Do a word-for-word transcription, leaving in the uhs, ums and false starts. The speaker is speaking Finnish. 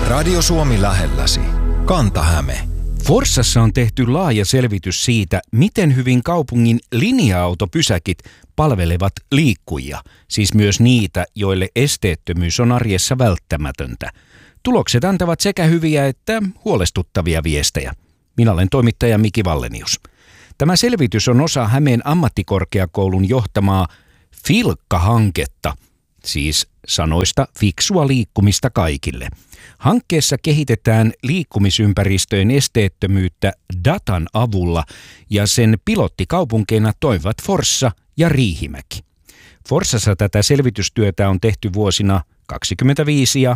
Radio Suomi lähelläsi. Kanta-Häme. Forssassa on tehty laaja selvitys siitä, miten hyvin kaupungin linja-autopysäkit palvelevat liikkujia, siis myös niitä, joille esteettömyys on arjessa välttämätöntä. Tulokset antavat sekä hyviä että huolestuttavia viestejä. Minä olen toimittaja Miki Vallenius. Tämä selvitys on osa Hämeen ammattikorkeakoulun johtamaa Filkka-hanketta, siis sanoista fiksua liikkumista kaikille. Hankkeessa kehitetään liikkumisympäristöjen esteettömyyttä datan avulla ja sen pilottikaupunkeina toimivat Forssa ja Riihimäki. Forssassa tätä selvitystyötä on tehty vuosina kaksikymmentäviisi ja